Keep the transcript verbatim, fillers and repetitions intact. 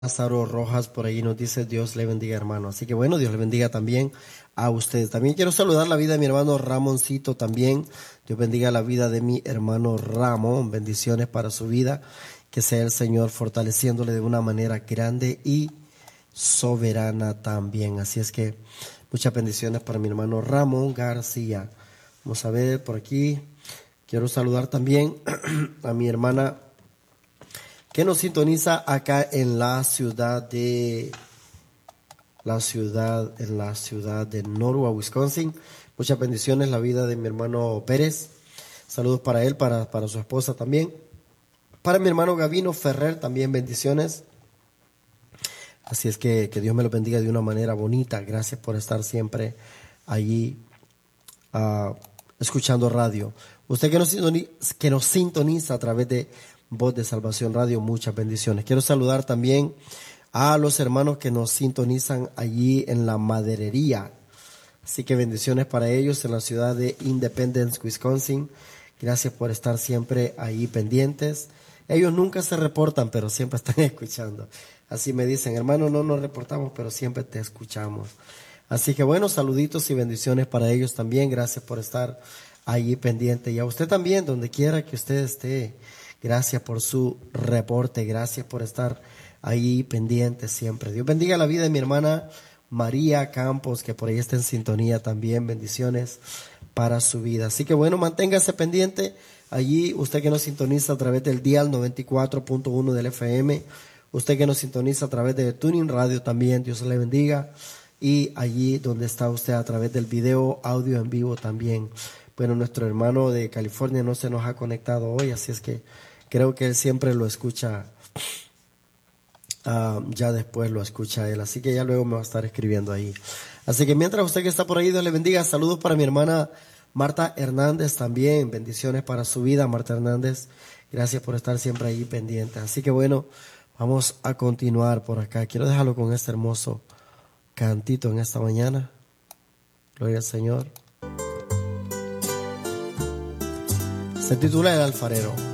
Lázaro Rojas por ahí nos dice Dios le bendiga, hermano. Así que bueno, Dios le bendiga también a ustedes. También quiero saludar la vida de mi hermano Ramoncito también. Dios bendiga la vida de mi hermano Ramón. Bendiciones para su vida. Que sea el Señor fortaleciéndole de una manera grande y soberana también. Así es que muchas bendiciones para mi hermano Ramón García. Vamos a ver por aquí. Quiero saludar también a mi hermana que nos sintoniza acá en la ciudad de la ciudad en la ciudad de Norwalk, Wisconsin. Muchas bendiciones, la vida de mi hermano Pérez. Saludos para él, para, para su esposa también. Para mi hermano Gavino Ferrer también bendiciones. Así es que que Dios me lo bendiga de una manera bonita. Gracias por estar siempre allí uh, escuchando radio. Usted que nos, que nos sintoniza a través de Voz de Salvación Radio, muchas bendiciones. Quiero saludar también a los hermanos que nos sintonizan allí en la maderería. Así que bendiciones para ellos en la ciudad de Independence, Wisconsin. Gracias por estar siempre ahí pendientes. Ellos nunca se reportan, pero siempre están escuchando. Así me dicen, hermano, no nos reportamos, pero siempre te escuchamos. Así que bueno, saluditos y bendiciones para ellos también. Gracias por estar allí pendiente. Y a usted también, donde quiera que usted esté. Gracias por su reporte, gracias por estar ahí pendiente siempre. Dios bendiga la vida de mi hermana María Campos, que por ahí está en sintonía también. Bendiciones para su vida. Así que bueno, manténgase pendiente. Allí, usted que nos sintoniza a través del dial noventa y cuatro punto uno del F M, usted que nos sintoniza a través de Tuning Radio también, Dios le bendiga. Y allí donde está usted a través del video, audio en vivo también. Bueno, nuestro hermano de California no se nos ha conectado hoy, así es que creo que él siempre lo escucha, uh, ya después lo escucha él, así que ya luego me va a estar escribiendo ahí. Así que mientras usted que está por ahí, Dios le bendiga. Saludos para mi hermana Marta Hernández también, bendiciones para su vida, Marta Hernández. Gracias por estar siempre ahí pendiente. Así que bueno, vamos a continuar por acá. Quiero dejarlo con este hermoso cantito en esta mañana. Gloria al Señor. Se titula El Alfarero.